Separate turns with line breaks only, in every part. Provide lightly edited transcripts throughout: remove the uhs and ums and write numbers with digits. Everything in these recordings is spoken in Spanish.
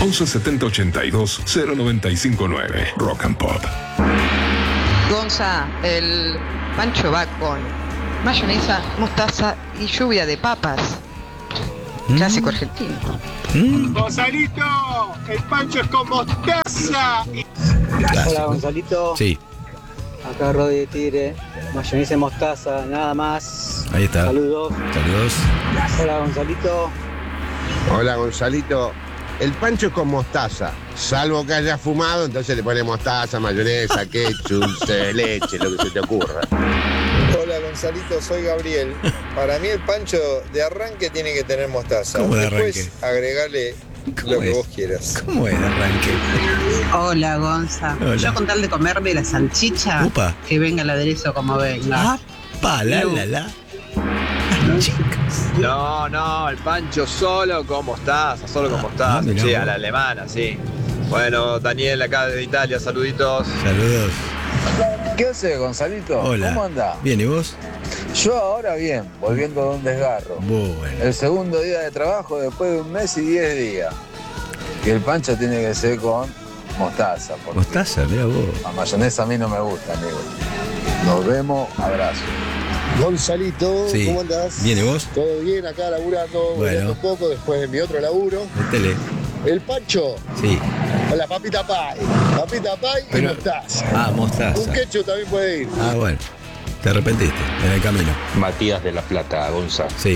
11 70 82 0959. Rock and Pop.
Gonza, el pancho va con mayonesa, mostaza y lluvia de papas. Clásico argentino.
Gonzalito, el pancho es con mostaza.
Hola Gonzalito.
Sí.
Acá Rodi de Tigre. Mayonesa y mostaza, nada más.
Ahí está.
Saludos.
Saludos.
Hola Gonzalito.
Hola Gonzalito. El pancho es con mostaza, salvo que haya fumado, entonces le pone mostaza, mayonesa, ketchup, dulce de leche, lo que se te ocurra.
Hola Gonzalito, soy Gabriel. Para mí el pancho de arranque tiene que tener mostaza.
¿Cómo de
Después agregale lo que vos quieras.
¿Cómo es de arranque?
Hola, Gonza.
Hola.
Yo con tal de comerme la salchicha,
Upa.
que venga el aderezo como venga.
Pa, la. Chicas.
No, el pancho solo con mostaza,
Ah, mirá
sí,
vos.
a la alemana, sí. Bueno, Daniel acá de Italia, saluditos.
Saludos.
¿Qué haces Gonzalito?
Hola.
¿Cómo andás?
Bien, ¿y vos?
Yo ahora bien, volviendo de un desgarro.
Bueno.
El segundo día de trabajo después de 1 mes y 10 días. Y el pancho tiene que ser con mostaza. Porque
Mostaza, mira vos.
la mayonesa a mí no me gusta, amigo. Nos vemos, abrazo. Gonzalito,
Sí.
¿cómo andás?
Bien, ¿y vos?
Todo bien, acá laburando,
Bueno.
un poco después de mi otro laburo.
Métele.
El pancho,
Sí.
con la papita pie y
Pero-
mostaza.
Ah,
Un
mostaza.
ketchup también puede ir.
Ah, bueno. Te arrepentiste en el camino.
Matías de La Plata, Gonza.
Sí.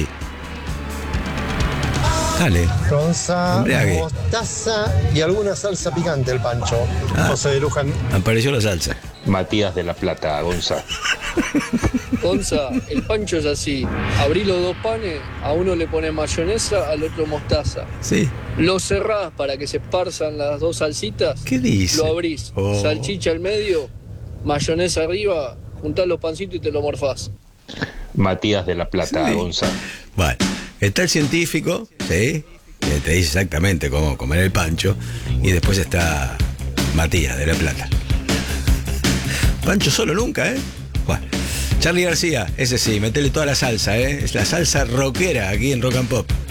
Dale.
Ronza,
Embriague.
mostaza y alguna salsa picante el pancho.
Ah.
José de Luján.
Apareció la salsa.
Matías de La Plata, Gonza.
Gonza, el pancho es así. Abrí los dos panes, a uno le pones mayonesa, al otro mostaza.
Sí.
Lo cerrás para que se esparzan las dos salsitas.
¿Qué dice?
Lo abrís.
Oh.
Salchicha al medio, mayonesa arriba, juntás los pancitos y te lo morfás.
Matías de La Plata,
Sí.
Gonza.
Bueno, está el científico, ¿sí? Que te dice exactamente cómo comer el pancho. Y después está Matías de La Plata. Pancho solo nunca, ¿eh? Bueno. Charly García, ese sí, metele toda la salsa, ¿eh? Es la salsa rockera aquí en Rock and Pop.